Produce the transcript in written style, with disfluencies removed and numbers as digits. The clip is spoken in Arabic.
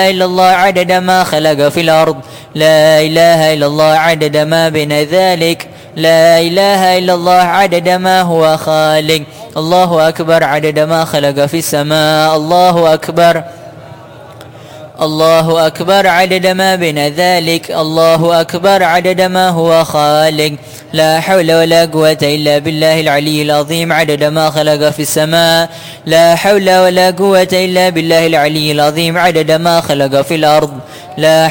إلا الله عدد ما خلق في الأرض. لا إله إلا الله عدد ما بين ذلك. لا إله إلا الله عدد ما هو خالق. الله أكبر عدد ما خلق في السماء. الله أكبر. الله أكبر عدد ما بين ذلك. الله أكبر عدد ما هو خالق. لا حول ولا قوة إلا بالله العلي العظيم عدد ما خلق في السماء. لا حول ولا قوة إلا بالله العلي العظيم عدد ما خلق في الأرض. لا